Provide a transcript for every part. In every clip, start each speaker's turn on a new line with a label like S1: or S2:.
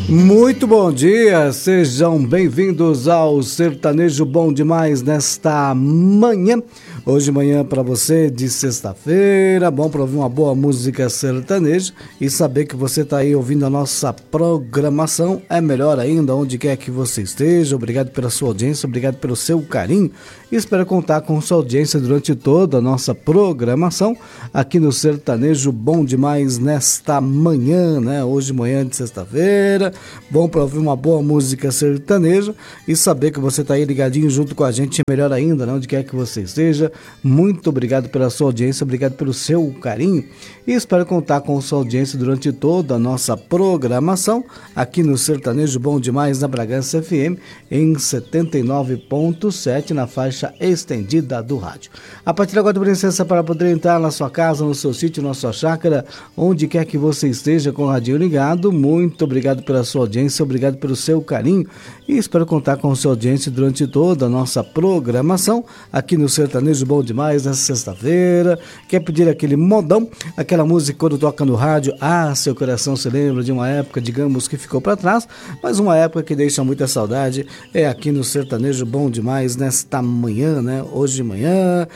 S1: Muito bom dia, sejam bem-vindos ao Sertanejo Bom Demais nesta manhã. Hoje manhã para você de sexta-feira, bom para ouvir uma boa música sertaneja e saber que você está aí ouvindo a nossa programação, é melhor ainda, onde quer que você esteja. Obrigado pela sua audiência, obrigado pelo seu carinho e espero contar com sua audiência durante toda a nossa programação aqui no Sertanejo Bom Demais nesta manhã, né? Hoje manhã de sexta-feira, bom para ouvir uma boa música sertaneja e saber que você está aí ligadinho junto com a gente, é melhor ainda, né? Onde quer que você esteja. Muito obrigado pela sua audiência, obrigado pelo seu carinho e espero contar com sua audiência durante toda a nossa programação aqui no Sertanejo Bom Demais na Bragança FM em 79.7 na faixa estendida do rádio. A partir de agora, licença para poder entrar na sua casa, no seu sítio, na sua chácara, onde quer que você esteja com o radinho ligado. Muito obrigado pela sua audiência, obrigado pelo seu carinho e espero contar com sua audiência durante toda a nossa programação aqui no Sertanejo Bom Demais nessa sexta-feira. Quer pedir aquele modão, aquela música quando toca no rádio, seu coração se lembra de uma época, digamos, que ficou para trás, mas uma época que deixa muita saudade, é aqui no Sertanejo Bom Demais nesta manhã, né? Hoje de manhã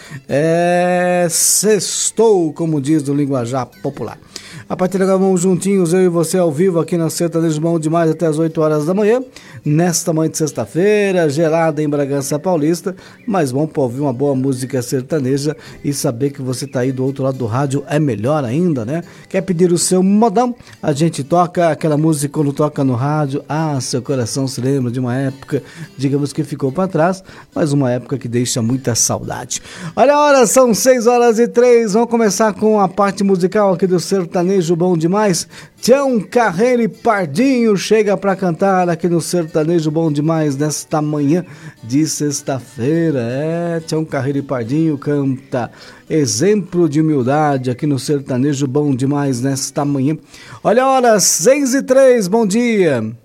S1: sextou, como diz no linguajar popular. A partir de agora vamos juntinhos, eu e você ao vivo aqui na Sertanejo Bom Demais até as 8 horas da manhã, nesta manhã de sexta-feira, gelada em Bragança Paulista, mas bom para ouvir uma boa música sertaneja e saber que você está aí do outro lado do rádio, é melhor ainda, né? Quer pedir o seu modão? A gente toca aquela música quando toca no rádio, seu coração se lembra de uma época, digamos que ficou para trás, mas uma época que deixa muita saudade. Olha a hora, são 6h03, vamos começar com a parte musical aqui do Sertanejo Bom Demais. Tião Carreiro e Pardinho chega para cantar aqui no Sertanejo Bom Demais nesta manhã de sexta-feira. Tião Carreiro e Pardinho canta Exemplo de Humildade aqui no Sertanejo Bom Demais nesta manhã. Olha a hora, 6h03, bom dia.